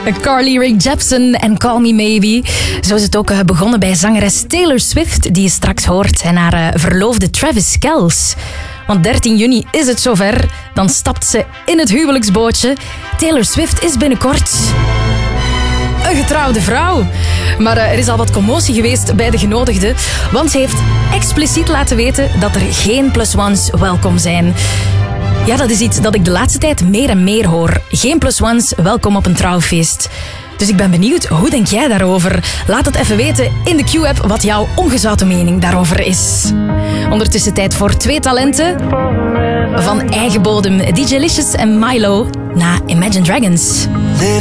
Carly Rae Jepsen en Call Me Maybe. Zo is het ook begonnen bij zangeres Taylor Swift, die je straks hoort, en haar verloofde Travis Kelce. Want 13 juni is het zover, dan stapt ze in het huwelijksbootje. Taylor Swift is binnenkort een getrouwde vrouw. Maar er is al wat commotie geweest bij de genodigden, want ze heeft expliciet laten weten dat er geen plus-ones welkom zijn. Ja, dat is iets dat ik de laatste tijd meer en meer hoor. Geen plus-ones welkom op een trouwfeest. Dus ik ben benieuwd, hoe denk jij daarover? Laat het even weten in de Q-app wat jouw ongezouten mening daarover is. Ondertussen tijd voor 2 talenten van eigen bodem. DJ Licious en Milo na Imagine Dragons.